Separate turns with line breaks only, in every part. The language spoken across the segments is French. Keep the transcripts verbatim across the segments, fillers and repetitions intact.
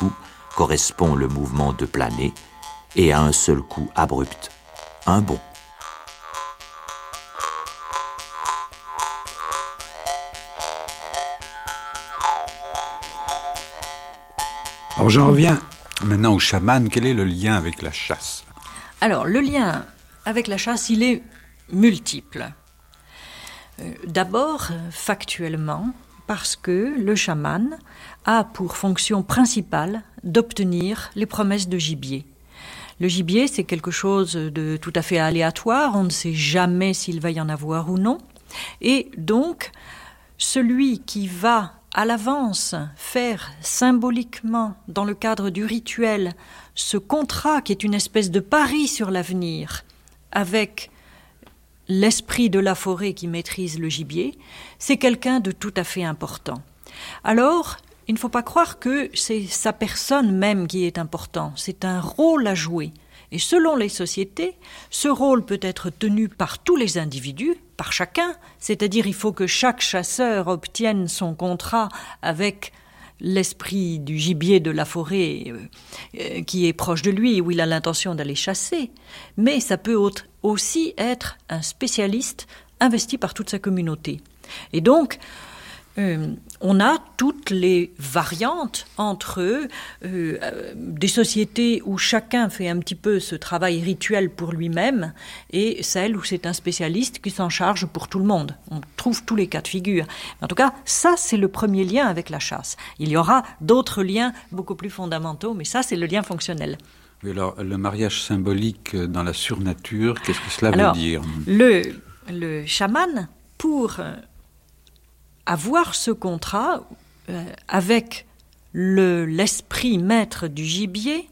coup correspond le mouvement de planer, et à un seul coup abrupt, un bond.
Alors j'en reviens maintenant au chaman. Quel est le lien avec la chasse ?
Alors, le lien avec la chasse, il est multiple. Euh, d'abord, factuellement, parce que le chaman a pour fonction principale d'obtenir les promesses de gibier. Le gibier, c'est quelque chose de tout à fait aléatoire, on ne sait jamais s'il va y en avoir ou non. Et donc, celui qui va à l'avance faire symboliquement, dans le cadre du rituel, ce contrat qui est une espèce de pari sur l'avenir avec l'esprit de la forêt qui maîtrise le gibier, c'est quelqu'un de tout à fait important. Alors, il ne faut pas croire que c'est sa personne même qui est important, c'est un rôle à jouer. Et selon les sociétés, ce rôle peut être tenu par tous les individus, par chacun, c'est-à-dire il faut que chaque chasseur obtienne son contrat avec l'esprit du gibier de la forêt euh, qui est proche de lui, où il a l'intention d'aller chasser. Mais ça peut aussi être un spécialiste investi par toute sa communauté. Et donc, Euh, on a toutes les variantes entre euh, euh, des sociétés où chacun fait un petit peu ce travail rituel pour lui-même et celles où c'est un spécialiste qui s'en charge pour tout le monde. On trouve tous les cas de figure. En tout cas, ça, c'est le premier lien avec la chasse. Il y aura d'autres liens beaucoup plus fondamentaux, mais ça, c'est le lien fonctionnel.
Oui, alors, le mariage symbolique dans la surnature, qu'est-ce que cela
alors,
veut dire ?
le, le chaman, pour avoir ce contrat euh, avec le, l'esprit maître du gibier,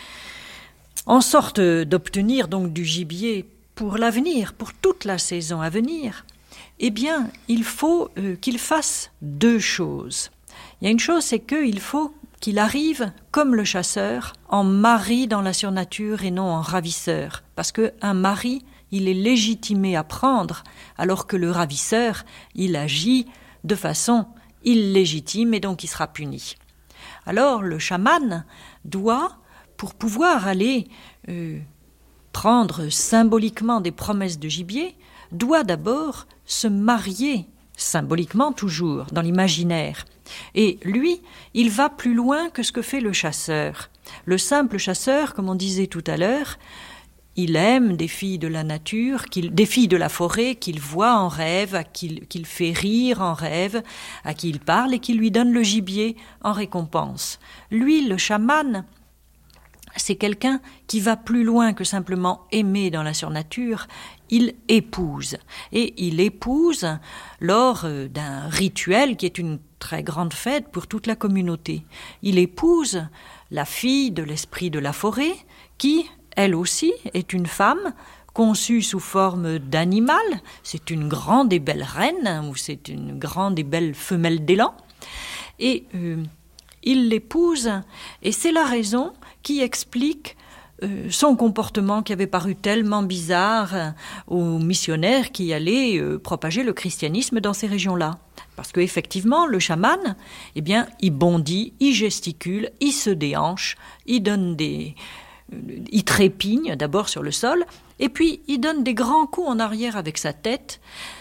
en sorte d'obtenir donc du gibier pour l'avenir, pour toute la saison à venir, eh bien, il faut euh, qu'il fasse deux choses. Il y a une chose, c'est qu'il faut qu'il arrive, comme le chasseur, en mari dans la surnature et non en ravisseur. Parce qu'un mari, il est légitimé à prendre, alors que le ravisseur, il agit de façon illégitime et donc il sera puni. Alors le chaman doit, pour pouvoir aller euh, prendre symboliquement des promesses de gibier, doit d'abord se marier, symboliquement toujours, dans l'imaginaire. Et lui, il va plus loin que ce que fait le chasseur. Le simple chasseur, comme on disait tout à l'heure, il aime des filles de la nature, qu'il, des filles de la forêt qu'il voit en rêve, à qu'il, qu'il fait rire en rêve, à qui il parle et qui lui donne le gibier en récompense. Lui, le chaman, c'est quelqu'un qui va plus loin que simplement aimer dans la surnature, il épouse. Et il épouse lors d'un rituel qui est une très grande fête pour toute la communauté. Il épouse la fille de l'esprit de la forêt qui, elle aussi, est une femme conçue sous forme d'animal. C'est une grande et belle reine, ou c'est une grande et belle femelle d'élan. Et euh, il l'épouse, et c'est la raison qui explique euh, son comportement qui avait paru tellement bizarre euh, aux missionnaires qui allaient euh, propager le christianisme dans ces régions-là. Parce qu'effectivement, le chaman, eh bien, il bondit, il gesticule, il se déhanche, il donne des... Il trépigne d'abord sur le sol, et puis il donne des grands coups en arrière avec sa tête,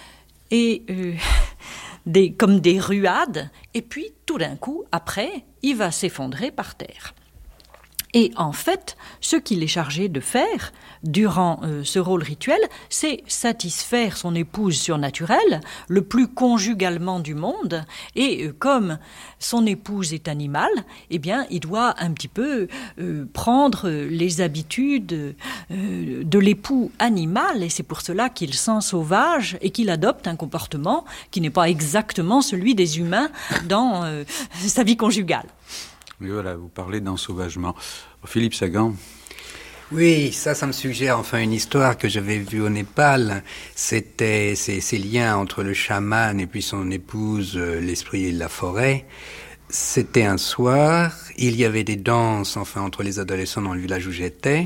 et euh, des, comme des ruades, et puis tout d'un coup, après, il va s'effondrer par terre. Et en fait, ce qu'il est chargé de faire durant euh, ce rôle rituel, c'est satisfaire son épouse surnaturelle, le plus conjugalement du monde, et euh, comme son épouse est animale, eh bien, il doit un petit peu euh, prendre les habitudes euh, de l'époux animal, et c'est pour cela qu'il sent sauvage et qu'il adopte un comportement qui n'est pas exactement celui des humains dans euh, sa vie conjugale.
Oui, voilà, vous parlez d'ensauvagement. Philippe Sagan.
Oui, ça, ça me suggère enfin une histoire que j'avais vue au Népal. C'était ces, ces liens entre le chaman et puis son épouse, euh, l'esprit de la forêt. C'était un soir, il y avait des danses enfin entre les adolescents dans le village où j'étais.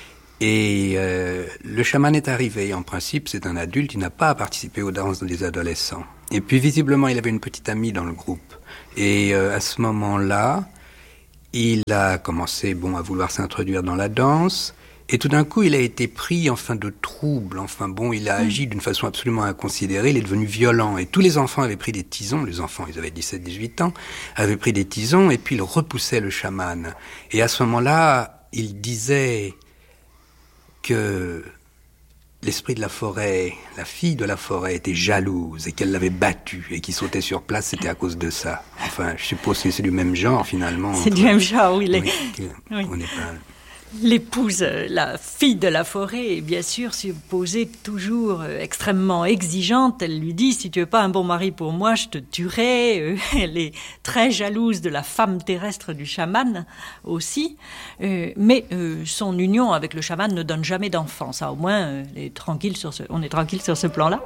Et euh, le chaman est arrivé. En principe, c'est un adulte, il n'a pas participé aux danses des adolescents. Et puis visiblement, il avait une petite amie dans le groupe. Et euh, à ce moment-là, il a commencé bon, à vouloir s'introduire dans la danse. Et tout d'un coup, il a été pris enfin de troubles. Enfin bon, il a agi d'une façon absolument inconsidérée. Il est devenu violent. Et tous les enfants avaient pris des tisons. Les enfants, ils avaient dix-sept dix-huit ans, avaient pris des tisons. Et puis, ils repoussaient le chaman. Et à ce moment-là, il disait que l'esprit de la forêt, la fille de la forêt, était jalouse et qu'elle l'avait battu et qu'il sautait sur place. C'était à cause de ça. Enfin, je suppose que c'est du même genre, finalement.
C'est entre... du même genre, oui. Les...
oui, oui. On n'est pas...
L'épouse, la fille de la forêt, est bien sûr supposée toujours extrêmement exigeante. Elle lui dit, si tu n'es pas un bon mari pour moi, je te tuerai. Elle est très jalouse de la femme terrestre du chaman aussi. Mais son union avec le chaman ne donne jamais d'enfant. Ça, au moins, on est tranquille sur ce, on est tranquille sur ce plan-là.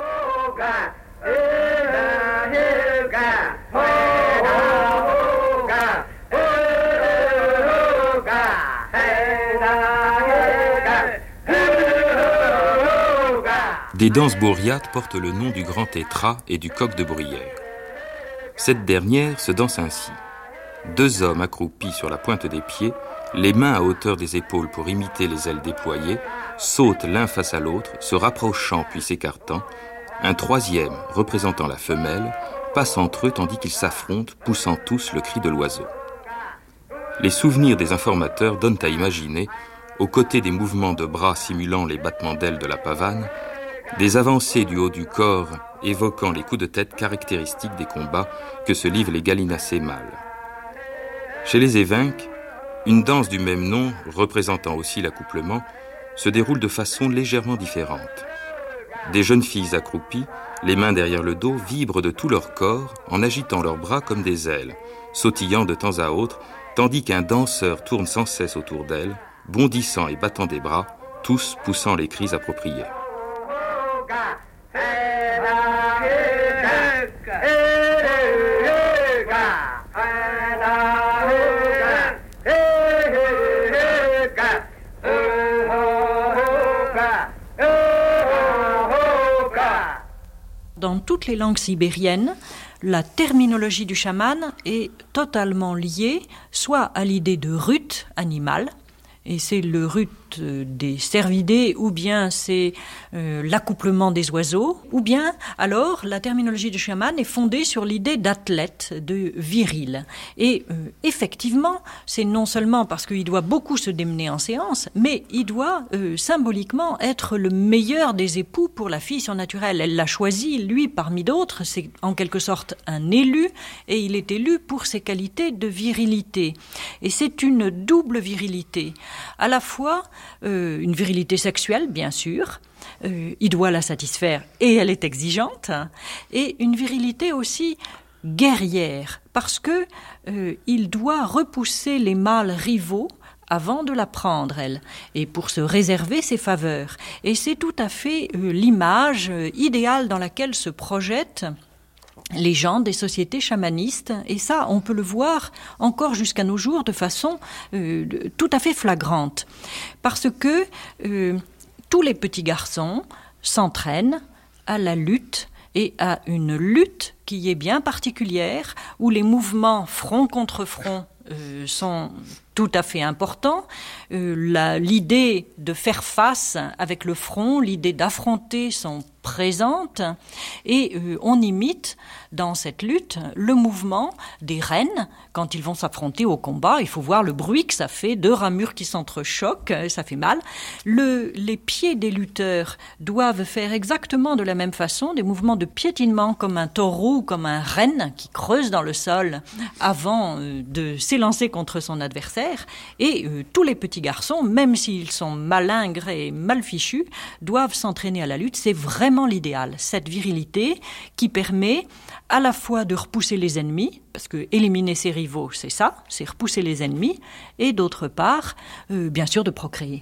Des danses bourriates portent le nom du grand tétra et du coq de bruyère. Cette dernière se danse ainsi. Deux hommes accroupis sur la pointe des pieds, les mains à hauteur des épaules pour imiter les ailes déployées, sautent l'un face à l'autre, se rapprochant puis s'écartant. Un troisième, représentant la femelle, passe entre eux tandis qu'ils s'affrontent, poussant tous le cri de l'oiseau. Les souvenirs des informateurs donnent à imaginer, aux côtés des mouvements de bras simulant les battements d'ailes de la pavane, des avancées du haut du corps évoquant les coups de tête caractéristiques des combats que se livrent les gallinacés mâles. Chez les évêques, une danse du même nom, représentant aussi l'accouplement, se déroule de façon légèrement différente. Des jeunes filles accroupies, les mains derrière le dos, vibrent de tout leur corps en agitant leurs bras comme des ailes, sautillant de temps à autre, tandis qu'un danseur tourne sans cesse autour d'elles, bondissant et battant des bras, tous poussant les cris appropriés.
Dans toutes les langues sibériennes, la terminologie du chaman est totalement liée soit à l'idée de rut animal, et c'est le rut des cervidés, ou bien c'est euh, l'accouplement des oiseaux, ou bien alors la terminologie du chaman est fondée sur l'idée d'athlète, de viril. Et euh, effectivement, c'est non seulement parce qu'il doit beaucoup se démener en séance, mais il doit euh, symboliquement être le meilleur des époux pour la fille surnaturelle. Elle l'a choisi, lui, parmi d'autres, c'est en quelque sorte un élu, et il est élu pour ses qualités de virilité. Et c'est une double virilité, à la fois Euh, une virilité sexuelle, bien sûr, euh, il doit la satisfaire et elle est exigeante, hein, et une virilité aussi guerrière, parce que euh, il doit repousser les mâles rivaux avant de la prendre, elle, et pour se réserver ses faveurs. Et c'est tout à fait euh, l'image euh, idéale dans laquelle se projettent les gens des sociétés chamanistes, et ça, on peut le voir encore jusqu'à nos jours de façon euh, tout à fait flagrante. Parce que euh, tous les petits garçons s'entraînent à la lutte, et à une lutte qui est bien particulière, où les mouvements front contre front euh, sont tout à fait importants. Euh, la, l'idée de faire face avec le front, l'idée d'affronter sont présentes, et euh, on imite dans cette lutte le mouvement des rennes quand ils vont s'affronter au combat. Il faut voir le bruit que ça fait, deux ramures qui s'entrechoquent, ça fait mal. Le, les pieds des lutteurs doivent faire exactement de la même façon des mouvements de piétinement comme un taureau ou comme un renne qui creuse dans le sol avant euh, de s'élancer contre son adversaire. Et euh, tous les petits garçons, même s'ils sont malingres et mal fichus, doivent s'entraîner à la lutte. C'est vraiment l'idéal, cette virilité qui permet à la fois de repousser les ennemis, parce que éliminer ses rivaux, c'est ça, c'est repousser les ennemis, et d'autre part, euh, bien sûr, de procréer.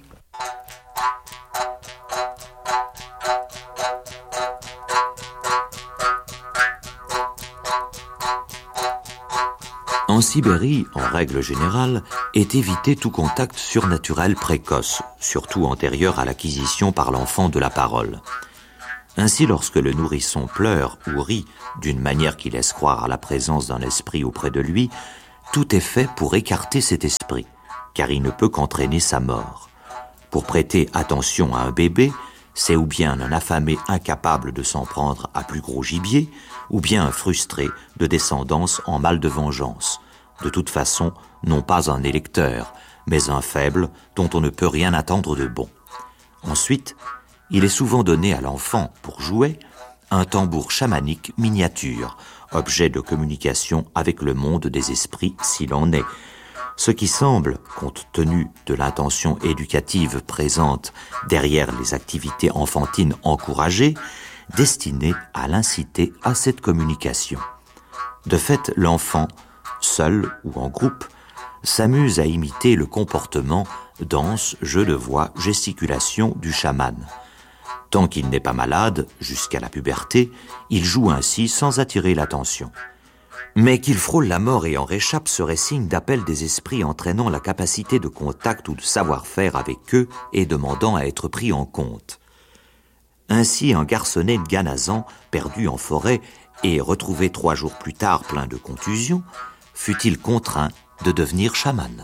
En Sibérie, en règle générale, est évité tout contact surnaturel précoce, surtout antérieur à l'acquisition par l'enfant de la parole. Ainsi, lorsque le nourrisson pleure ou rit d'une manière qui laisse croire à la présence d'un esprit auprès de lui, tout est fait pour écarter cet esprit, car il ne peut qu'entraîner sa mort. Pour prêter attention à un bébé, c'est ou bien un affamé incapable de s'en prendre à plus gros gibier, ou bien un frustré de descendance en mal de vengeance. De toute façon, non pas un électeur, mais un faible dont on ne peut rien attendre de bon. Ensuite, il est souvent donné à l'enfant, pour jouer, un tambour chamanique miniature, objet de communication avec le monde des esprits s'il en est, ce qui semble, compte tenu de l'intention éducative présente derrière les activités enfantines encouragées, destiné à l'inciter à cette communication. De fait, l'enfant, seul ou en groupe, s'amuse à imiter le comportement, danse, jeu de voix, gesticulation du chaman. Tant qu'il n'est pas malade, jusqu'à la puberté, il joue ainsi sans attirer l'attention. Mais qu'il frôle la mort et en réchappe serait signe d'appel des esprits entraînant la capacité de contact ou de savoir-faire avec eux et demandant à être pris en compte. Ainsi, un garçonnet de Ganazan, perdu en forêt et retrouvé trois jours plus tard plein de contusions, fut-il contraint de devenir chaman.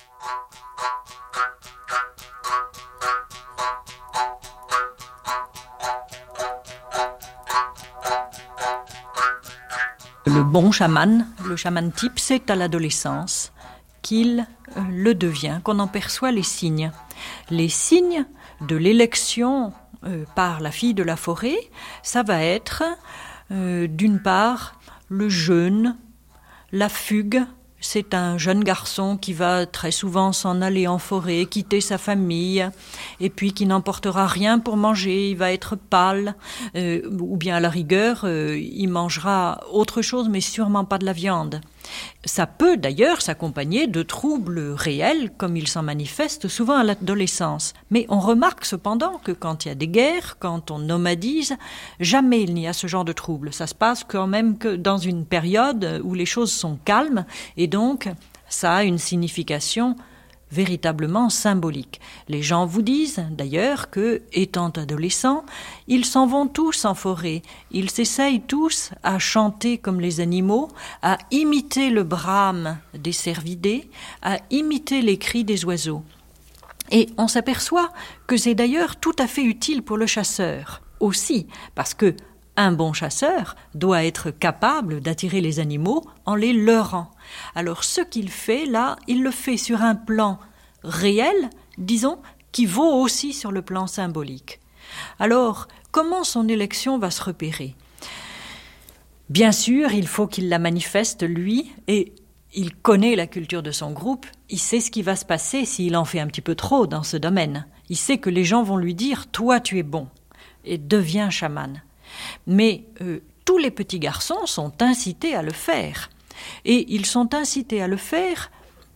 Le bon chaman, le chaman type, c'est à l'adolescence qu'il euh, le devient, qu'on en perçoit les signes. Les signes de l'élection euh, par la fille de la forêt, ça va être euh, d'une part le jeûne, la fugue. C'est un jeune garçon qui va très souvent s'en aller en forêt, quitter sa famille, et puis qui n'emportera rien pour manger, il va être pâle, euh, ou bien à la rigueur, euh, il mangera autre chose, mais sûrement pas de la viande. Ça peut d'ailleurs s'accompagner de troubles réels, comme il s'en manifeste souvent à l'adolescence. Mais on remarque cependant que quand il y a des guerres, quand on nomadise, jamais il n'y a ce genre de troubles. Ça se passe quand même que dans une période où les choses sont calmes, et donc ça a une signification véritablement symbolique. Les gens vous disent d'ailleurs que, étant adolescents, ils s'en vont tous en forêt. Ils s'essayent tous à chanter comme les animaux, à imiter le brame des cervidés, à imiter les cris des oiseaux. Et on s'aperçoit que c'est d'ailleurs tout à fait utile pour le chasseur aussi, parce que un bon chasseur doit être capable d'attirer les animaux en les leurrant. Alors ce qu'il fait là, il le fait sur un plan réel, disons, qui vaut aussi sur le plan symbolique. Alors, comment son élection va se repérer ? Bien sûr, il faut qu'il la manifeste, lui, et il connaît la culture de son groupe, il sait ce qui va se passer s'il en fait un petit peu trop dans ce domaine. Il sait que les gens vont lui dire « toi tu es bon » et deviens chaman. Mais euh, tous les petits garçons sont incités à le faire. Et ils sont incités à le faire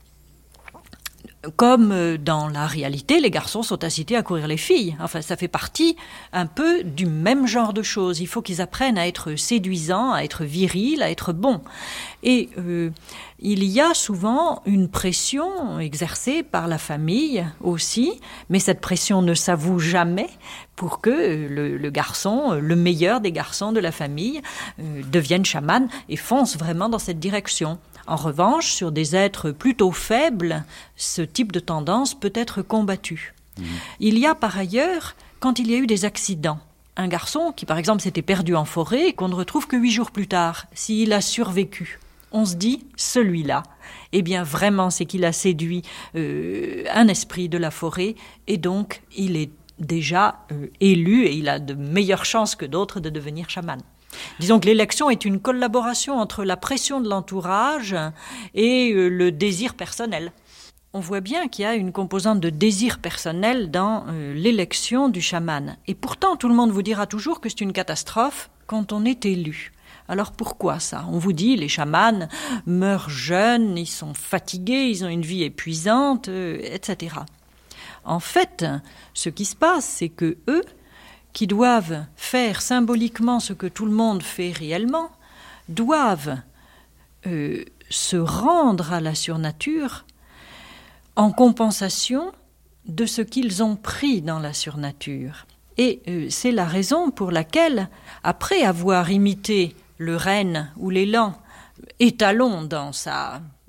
comme dans la réalité, les garçons sont incités à courir les filles. Enfin, ça fait partie un peu du même genre de choses. Il faut qu'ils apprennent à être séduisants, à être virils, à être bons. Et euh, il y a souvent une pression exercée par la famille aussi, mais cette pression ne s'avoue jamais pour que le, le garçon, le meilleur des garçons de la famille, euh, devienne chaman et fonce vraiment dans cette direction. En revanche, sur des êtres plutôt faibles, ce type de tendance peut être combattu. Mmh. Il y a par ailleurs, quand il y a eu des accidents, un garçon qui par exemple s'était perdu en forêt et qu'on ne retrouve que huit jours plus tard, s'il a survécu, on se dit, celui-là, eh bien vraiment c'est qu'il a séduit euh, un esprit de la forêt et donc il est déjà euh, élu et il a de meilleures chances que d'autres de devenir chaman. Disons que l'élection est une collaboration entre la pression de l'entourage et euh, le désir personnel. On voit bien qu'il y a une composante de désir personnel dans euh, l'élection du chaman. Et pourtant, tout le monde vous dira toujours que c'est une catastrophe quand on est élu. Alors pourquoi ça ? On vous dit, les chamans meurent jeunes, ils sont fatigués, ils ont une vie épuisante, euh, et cetera. En fait, ce qui se passe, c'est que eux, qui doivent faire symboliquement ce que tout le monde fait réellement, doivent euh, se rendre à la surnature en compensation de ce qu'ils ont pris dans la surnature. Et euh, c'est la raison pour laquelle, après avoir imité le renne ou l'élan, étalon dans sa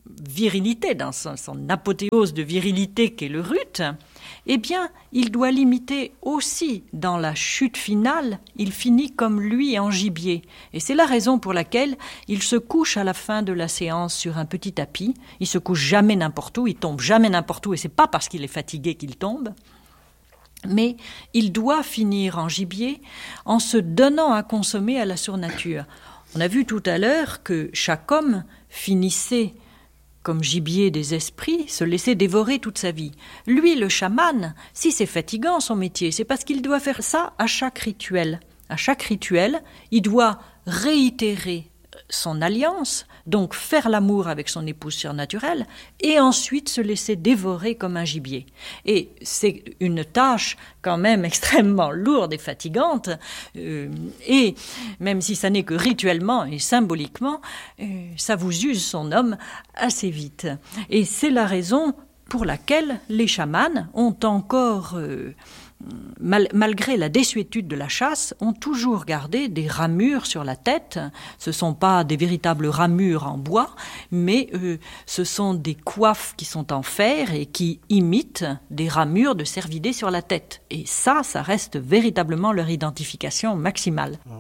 virilité, dans son, son apothéose de virilité qu'est le rut, eh bien, il doit l'imiter aussi dans la chute finale. Il finit comme lui en gibier. Et c'est la raison pour laquelle il se couche à la fin de la séance sur un petit tapis. Il se couche jamais n'importe où, il tombe jamais n'importe où, et c'est pas parce qu'il est fatigué qu'il tombe. Mais il doit finir en gibier en se donnant à consommer à la surnature. On a vu tout à l'heure que chaque homme finissait comme gibier des esprits, se laisser dévorer toute sa vie. Lui, le chaman, si c'est fatigant son métier, c'est parce qu'il doit faire ça à chaque rituel. À chaque rituel, il doit réitérer son alliance, donc faire l'amour avec son épouse surnaturelle, et ensuite se laisser dévorer comme un gibier. Et c'est une tâche quand même extrêmement lourde et fatigante, euh, et même si ça n'est que rituellement et symboliquement, euh, ça vous use son homme assez vite. Et c'est la raison pour laquelle les chamans ont encore... Euh, Mal, malgré la désuétude de la chasse, ont toujours gardé des ramures sur la tête. Ce ne sont pas des véritables ramures en bois, mais euh, ce sont des coiffes qui sont en fer et qui imitent des ramures de cervidés sur la tête. Et ça, ça reste véritablement leur identification maximale. Mmh.